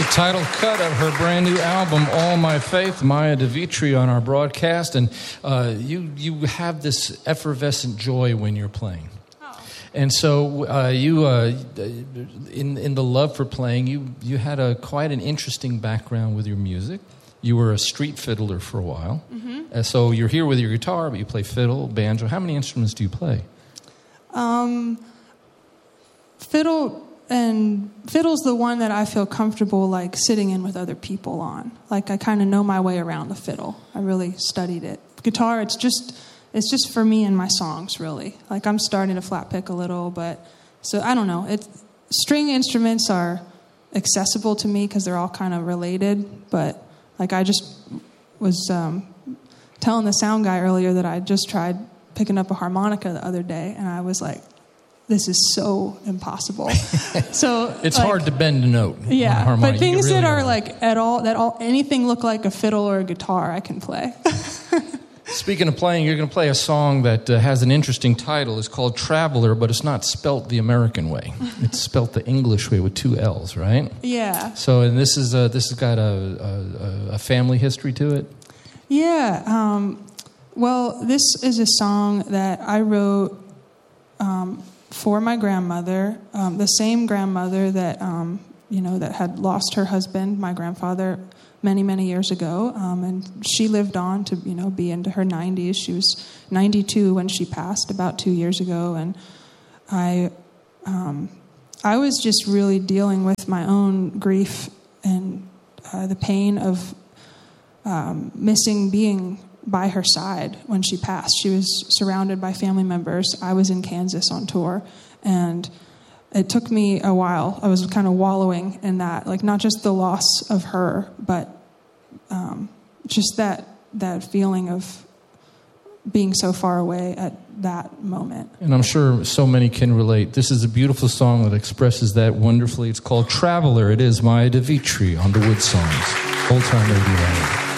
The title cut of her brand new album, All My Faith, Maya DeVitri, on our broadcast. And you have this effervescent joy when you're playing. Oh. And so in the love for playing, you had quite an interesting background with your music. You were a street fiddler for a while. Mm-hmm. So you're here with your guitar, but you play fiddle, banjo. How many instruments do you play? Fiddle's the one that I feel comfortable like sitting in with other people on. Like I kind of know my way around the fiddle. I really studied it. Guitar, it's just for me and my songs, really. Like I'm starting to flat pick a little, but so I don't know. String instruments are accessible to me because they're all kind of related. But like I just was telling the sound guy earlier that I just tried picking up a harmonica the other day, and I was like, this is so impossible. So it's like, hard to bend a note. Yeah, but things really that are like anything look like a fiddle or a guitar, I can play. Speaking of playing, you're going to play a song that has an interesting title. It's called Traveler, but it's not spelt the American way. It's spelt the English way with 2 L's, right? Yeah. So, and this has got a family history to it. Yeah. Well, this is a song that I wrote for my grandmother, the same grandmother that that had lost her husband, my grandfather, many, many years ago, and she lived on to be into her 90s. She was 92 when she passed about 2 years ago, and I was just really dealing with my own grief and the pain of missing being by her side when she passed. She was surrounded by family members. I was in Kansas on tour, and it took me a while. I was kind of wallowing in that, like not just the loss of her, but just that feeling of being so far away at that moment. And I'm sure so many can relate. This is a beautiful song that expresses that wonderfully. It's called Traveler. It is Maya DeVitri on the Wood Songs. Old Time Radio.